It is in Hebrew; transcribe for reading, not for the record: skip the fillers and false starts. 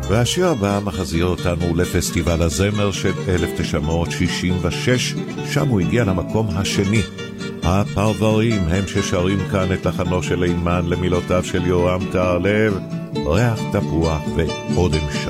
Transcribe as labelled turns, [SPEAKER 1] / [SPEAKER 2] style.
[SPEAKER 1] והשיר הבא מחזיר אותנו לפסטיבל הזמר של 1966, שם הוא הגיע למקום השני. הפרברים הם ששרים כאן את לחנו של אימן למילותיו של יורם טהרלב, ריח תפוח ואודם